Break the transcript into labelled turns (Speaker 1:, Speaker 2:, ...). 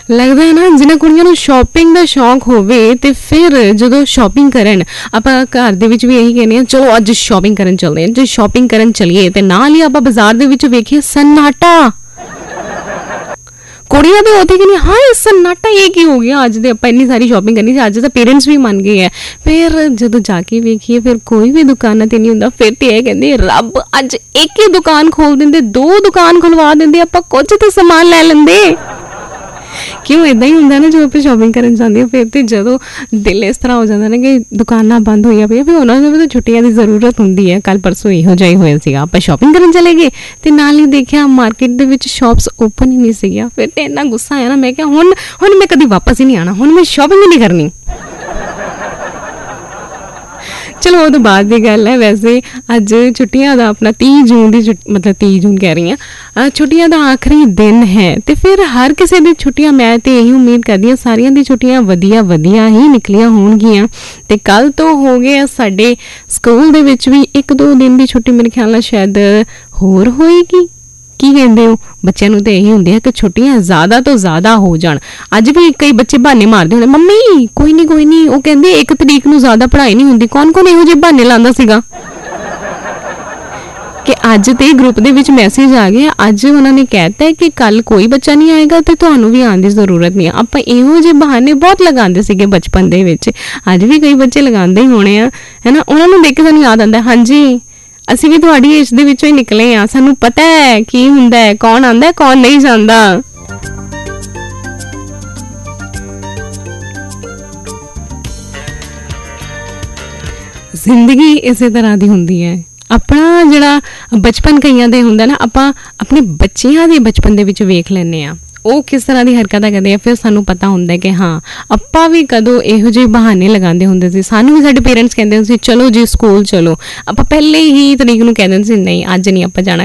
Speaker 1: ਲੱਗਦਾ ਹੈ ਨਾ ਜਿਨ੍ਹਾਂ ਕੁੜੀਆਂ ਨੂੰ ਸ਼ਾਪਿੰਗ ਦਾ ਸ਼ੌਕ ਹੋਵੇ ਤੇ ਫਿਰ ਜਦੋਂ ਸ਼ਾਪਿੰਗ ਕਰਨ ਆਪਾਂ ਘਰ ਦੇ ਵਿੱਚ ਵੀ ਇਹੀ ਕਹਿੰਦੇ ਹਾਂ ਚਲੋ ਅੱਜ ਸ਼ਾਪਿੰਗ ਕਰਨ ਚੱਲਦੇ ਹਾਂ। ਜੇ ਸ਼ਾਪਿੰਗ ਕਰਨ ਚੱਲੀਏ ਤੇ ਨਾਲ ਹੀ ਆਪਾਂ ਬਾਜ਼ਾਰ ਦੇ ਵਿੱਚ ਵੇਖੀਏ ਸन्नाटा। ਕੁੜੀਆਂ ਦੇ ਉੱਥੇ ਕਿ ਨਹੀਂ ਹਾਂ ਇਹ ਸन्नाटा ਇਹ ਕੀ ਹੋ ਗਿਆ ਅੱਜ ਦੇ ਆਪਾਂ ਇੰਨੀ ਸਾਰੀ ਸ਼ਾਪਿੰਗ ਕਰਨੀ ਸੀ। ਅੱਜ ਤਾਂ ਪੇਰੈਂਟਸ ਵੀ ਮੰਨ ਗਏ ਹੈ। ਫਿਰ ਜਦੋਂ ਜਾ ਕੇ ਵੇਖੀਏ ਫਿਰ ਕੋਈ ਵੀ ਦੁਕਾਨਾਂ ਤੇ ਨਹੀਂ ਹੁੰਦਾ। ਫਿਰ ਤੇ ਇਹ ਕਹਿੰਦੇ ਰੱਬ ਅੱਜ ਇੱਕ ਹੀ ਦੁਕਾਨ ਖੋਲ ਦਿੰਦੇ, 2 ਦੁਕਾਨ ਖੁਲਵਾ ਦਿੰਦੇ, ਆਪਾਂ ਕੁਝ ਤਾਂ ਸਮਾਨ ਲੈ ਲੈਂਦੇ। ਕਿਉਂ ਇੱਦਾਂ ਹੀ ਹੁੰਦਾ ਨਾ ਜਦੋਂ ਆਪਾਂ ਸ਼ਾਪਿੰਗ ਕਰਨ ਜਾਂਦੇ ਹਾਂ। ਫਿਰ ਤੇ ਜਦੋਂ ਦਿਲ ਇਸ ਤਰ੍ਹਾਂ ਹੋ ਜਾਂਦਾ ਨਾ ਕਿ ਦੁਕਾਨਾਂ ਬੰਦ ਹੋਈਆਂ ਪਈਆਂ ਫਿਰ ਉਹਨਾਂ ਨੂੰ ਵੀ ਤਾਂ ਛੁੱਟੀਆਂ ਦੀ ਜ਼ਰੂਰਤ ਹੁੰਦੀ ਹੈ। ਕੱਲ੍ਹ ਪਰਸੋਂ ਇਹੋ ਜਿਹਾ ਹੀ ਹੋਇਆ ਸੀਗਾ। ਆਪਾਂ ਸ਼ਾਪਿੰਗ ਕਰਨ ਚਲੇ ਗਏ ਤੇ ਨਾਲ ਹੀ ਦੇਖਿਆ ਮਾਰਕੀਟ ਦੇ ਵਿੱਚ ਸ਼ਾਪਸ ਓਪਨ ਹੀ ਨਹੀਂ ਸੀਗੀਆਂ। ਫਿਰ ਤੇ ਇੰਨਾ ਗੁੱਸਾ ਆਇਆ ਨਾ ਮੈਂ ਕਿਹਾ ਹੁਣ ਮੈਂ ਕਦੀ ਵਾਪਸ ਹੀ ਨਹੀਂ ਆਉਣਾ, ਹੁਣ ਮੈਂ ਸ਼ਾਪਿੰਗ ਹੀ ਨਹੀਂ ਕਰਨੀ। ਚਲੋ ਉਹ ਤਾਂ ਬਾਅਦ ਦੀ ਗੱਲ ਹੈ। ਵੈਸੇ ਅੱਜ ਛੁੱਟੀਆਂ ਦਾ ਆਪਣਾ 30 ਜੂਨ ਦੀ ਮਤਲਬ 30 ਜੂਨ ਕਹਿ ਰਹੀ ਹਾਂ, ਛੁੱਟੀਆਂ ਦਾ ਆਖਰੀ ਦਿਨ ਹੈ ਤੇ ਫਿਰ ਹਰ ਕਿਸੇ ਦੀ ਛੁੱਟੀਆਂ ਮੈਂ ਤੇ ਇਹੀ ਉਮੀਦ ਕਰਦੀ ਹਾਂ ਸਾਰਿਆਂ ਦੀ ਛੁੱਟੀਆਂ ਵਧੀਆ ਹੀ ਨਿਕਲੀਆਂ ਹੋਣਗੀਆਂ। ਤੇ ਕੱਲ ਤੋਂ ਹੋ ਗਏ ਸਾਡੇ ਸਕੂਲ ਦੇ ਵਿੱਚ ਵੀ 1-2 ਦਿਨ ਦੀ ਛੁੱਟੀ ਮੇਰੇ ਖਿਆਲ ਨਾਲ ਸ਼ਾਇਦ ਹੋਰ ਹੋਏਗੀ। ਕੀ ਕਹਿੰਦੇ ਹੋ? ਬੱਚਿਆਂ ਨੂੰ ਤਾਂ ਇਹੀ ਹੁੰਦੀ ਹੈ ਕਿ ਛੁੱਟੀਆਂ ਜ਼ਿਆਦਾ ਤੋਂ ਜ਼ਿਆਦਾ ਹੋ ਜਾਣ। ਅੱਜ ਵੀ ਕਈ ਬੱਚੇ ਬਹਾਨੇ ਮਾਰਦੇ ਹੁੰਦੇ ਮੰਮੀ ਕੋਈ ਨਹੀਂ ਉਹ ਕਹਿੰਦੇ 1 ਤਰੀਕ ਨੂੰ ਜ਼ਿਆਦਾ ਪੜ੍ਹਾਈ ਨਹੀਂ ਹੁੰਦੀ। ਕੌਣ ਇਹੋ ਜਿਹੇ ਬਹਾਨੇ ਲਾਉਂਦਾ ਸੀਗਾ ਕਿ ਅੱਜ ਤੇ ਗਰੁੱਪ ਦੇ ਵਿੱਚ ਮੈਸੇਜ ਆ ਗਿਆ। ਅੱਜ ਉਹਨਾਂ ਨੇ ਕਹਿਤਾ ਕਿ ਕੱਲ ਕੋਈ ਬੱਚਾ ਨਹੀਂ ਆਏਗਾ ਤੇ ਤੁਹਾਨੂੰ ਵੀ ਆਉਣ ਦੀ ਜ਼ਰੂਰਤ ਨਹੀਂ। ਆਪਾਂ ਇਹੋ ਜਿਹੇ ਬਹਾਨੇ ਬਹੁਤ ਲਗਾਉਂਦੇ ਸੀਗੇ ਬਚਪਨ ਦੇ ਵਿੱਚ। ਅੱਜ ਵੀ ਕਈ ਬੱਚੇ ਲਗਾਉਂਦੇ ਹੀ ਹੋਣੇ ਆ, ਹੈ ਨਾ। ਉਹਨਾਂ ਨੂੰ ਦੇਖ ਕੇ ਸਾਨੂੰ ਯਾਦ ਆਉਂਦਾ ਹਾਂਜੀ ਅਸੀਂ ਵੀ ਤੁਹਾਡੀ ਏਜ ਦੇ ਵਿੱਚੋਂ ਹੀ ਨਿਕਲੇ ਹਾਂ, ਸਾਨੂੰ ਪਤਾ ਹੈ ਕੀ ਹੁੰਦਾ ਹੈ, ਕੌਣ ਆਉਂਦਾ ਕੌਣ ਨਹੀਂ ਜਾਂਦਾ। ਜ਼ਿੰਦਗੀ ਇਸੇ ਤਰ੍ਹਾਂ ਦੀ ਹੁੰਦੀ ਹੈ। ਆਪਣਾ ਜਿਹੜਾ ਬਚਪਨ ਕਈਆਂ ਦੇ ਹੁੰਦਾ ਨਾ ਆਪਾਂ ਆਪਣੇ ਬੱਚਿਆਂ ਦੇ ਬਚਪਨ ਦੇ ਵਿੱਚ ਵੇਖ ਲੈਂਦੇ ਹਾਂ ਉਹ ਕਿਸ ਤਰ੍ਹਾਂ ਦੀ ਹਰਕਤਾਂ ਕਰਦੇ ਆ। ਫਿਰ ਸਾਨੂੰ ਪਤਾ ਹੁੰਦਾ ਕਿ ਹਾਂ ਆਪਾਂ ਵੀ ਕਦੋਂ ਇਹੋ ਜਿਹੇ ਬਹਾਨੇ ਲਗਾਉਂਦੇ ਹੁੰਦੇ ਸੀ। ਸਾਨੂੰ ਵੀ ਸਾਡੇ ਪੇਰੈਂਟਸ ਕਹਿੰਦੇ ਹੁੰਦੇ ਸੀ ਚਲੋ ਜੀ ਸਕੂਲ ਚਲੋ। ਆਪਾਂ ਪਹਿਲੇ ਹੀ ਤਰੀਕ ਨੂੰ ਕਹਿੰਦੇ ਸੀ ਨਹੀਂ ਅੱਜ ਨਹੀਂ ਆਪਾਂ ਜਾਣਾ,